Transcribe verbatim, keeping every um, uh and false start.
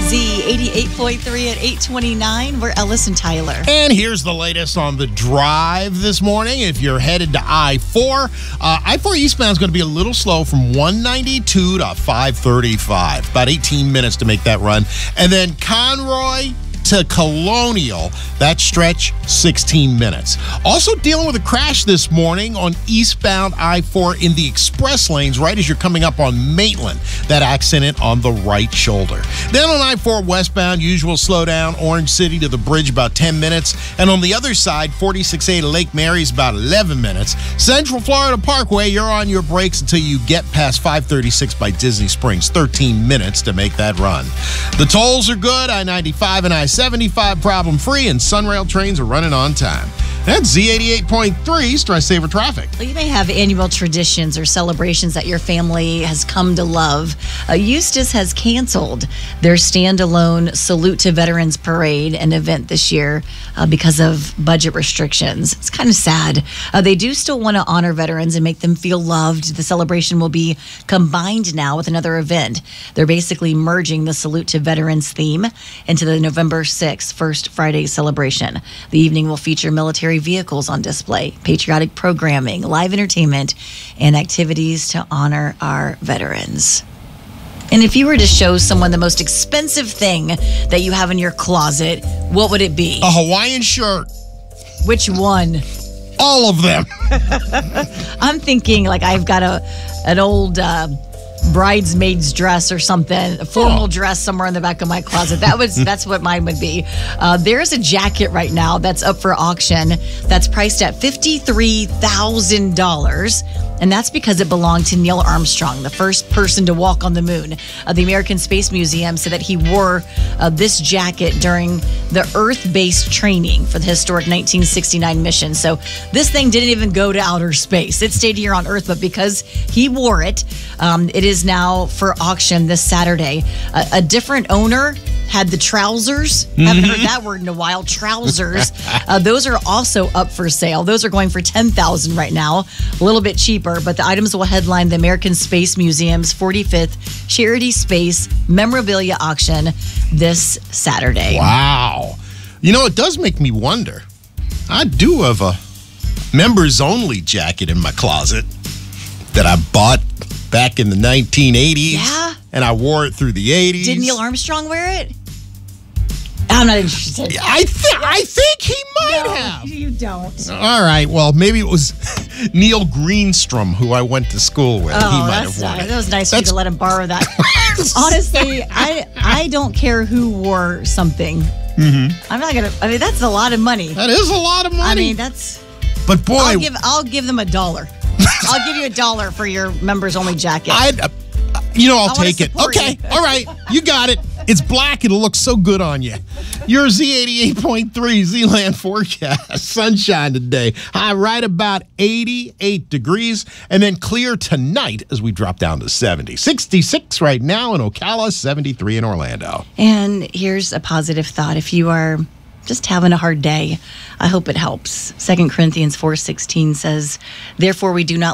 Z eighty-eight point three at eight twenty-nine. We're Ellis and Tyler. And here's the latest on the drive this morning. If you're headed to I four, uh, I four eastbound is going to be a little slow from one ninety-two to five thirty-five. About eighteen minutes to make that run. And then Conroy to Colonial, that stretch, sixteen minutes. Also dealing with a crash this morning on eastbound I four in the express lanes right as you're coming up on Maitland. That accident on the right shoulder. Then on I four westbound, usual slowdown, Orange City to the bridge about ten minutes. And on the other side, forty-six A to Lake Mary's about eleven minutes. Central Florida Parkway, you're on your brakes until you get past five thirty-six by Disney Springs. thirteen minutes to make that run. The tolls are good. I ninety-five and I seventy-five problem-free, and Sunrail trains are running on time. That's Z eighty-eight point three Stress Saver Traffic. Well, you may have annual traditions or celebrations that your family has come to love. Uh, Eustis has canceled their standalone Salute to Veterans Parade, an event this year, uh, because of budget restrictions. It's kind of sad. Uh, they do still want to honor veterans and make them feel loved. The celebration will be combined now with another event. They're basically merging the Salute to Veterans theme into the November sixth First Friday celebration. The evening will feature military vehicles on display, patriotic programming, live entertainment, and activities to honor our veterans. And if you were to show someone the most expensive thing that you have in your closet, what would it be? A Hawaiian shirt. Which one? All of them. I'm thinking like I've got a an old uh, bridesmaid's dress or something, a formal Oh. dress somewhere in the back of my closet. That was that's what mine would be. Uh, there's a jacket right now that's up for auction that's priced at fifty-three thousand dollars. And that's because it belonged to Neil Armstrong, the first person to walk on the moon. Uh, the American Space Museum said that he wore uh, this jacket during the Earth-based training for the historic nineteen sixty-nine mission. So this thing didn't even go to outer space. It stayed here on Earth, but because he wore it, um, it is now for auction this Saturday. Uh, a different owner had the trousers. Mm-hmm. Haven't heard that word in a while. Trousers. uh, those are also up for sale. Those are going for ten thousand dollars right now. A little bit cheaper, but the items will headline the American Space Museum's forty-fifth Charity Space Memorabilia Auction this Saturday. Wow. You know, it does make me wonder. I do have a members-only jacket in my closet that I bought back in the nineteen eighties. Yeah? And I wore it through the eighties. Did Neil Armstrong wear it? I'm not interested. I, th- I think he might No, have. you don't. All right. Well, maybe it was Neil Greenstrom, who I went to school with. Oh, he might that's have worn nice. it. That was nice of you That's- to let him borrow that. Honestly, I I don't care who wore something. Mm-hmm. I'm not gonna. I mean, that's a lot of money. That is a lot of money. I mean, that's. but boy, I'll give. I'll give them a dollar. I'll give you a dollar for your members only jacket. I'd, uh, you know, I'll I wanna take it. support Okay. you. All right. You got it. It's black. It'll look so good on you. Your Z eighty-eight point three Z-Land forecast. Sunshine today. High right about eighty-eight degrees. And then clear tonight as we drop down to seventy. sixty-six right now in Ocala, seventy-three in Orlando. And here's a positive thought. If you are just having a hard day, I hope it helps. Second Corinthians four sixteen says, "Therefore we do not